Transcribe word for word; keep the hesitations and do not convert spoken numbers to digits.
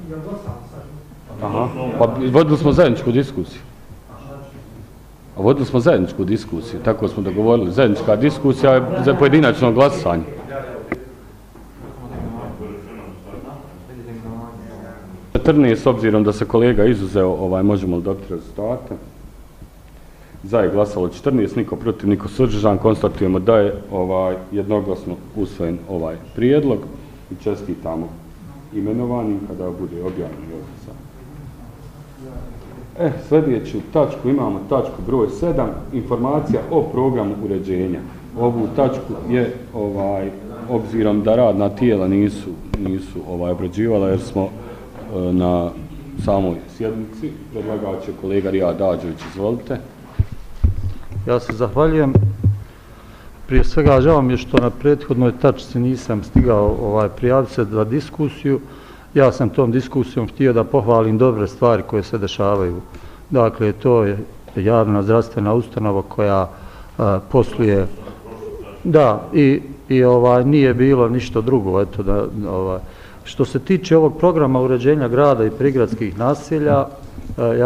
Aha, pa vodili smo zajedničku diskusiju. A vodili smo zajedničku diskusiju, tako smo dogovorili. Zajednička diskusija je za pojedinačno glasanje. četrnaest, s obzirom da se kolega izuzeo, ovaj, možemo li dobiti rezultate? Za je glasalo četrnaest, niko protiv, niko suzdržan. Konstatujemo da je ovaj, jednoglasno usvojen ovaj prijedlog i čestitamo imenovanim kada bude objavljen ovdje sad. E, sljedeću tačku imamo tačku broj sedam, informacija o programu uređenja. Ovu tačku je, ovaj, obzirom da radna tijela nisu, nisu ovaj, obrađivala jer smo e, na samoj sjednici, predlagač je kolega Rijad Ađović, izvolite. Ja se zahvaljujem. Prije svega žao mi je što na prethodnoj tačci nisam stigao ovaj, prijaviti se za diskusiju. Ja sam tom diskusijom htio da pohvalim dobre stvari koje se dešavaju. Dakle, to je javna zdravstvena ustanova koja a, posluje. Da, i, i ovaj, nije bilo ništa drugo. Eto, da, ovaj. Što se tiče ovog programa uređenja grada i prigradskih naselja, a, ja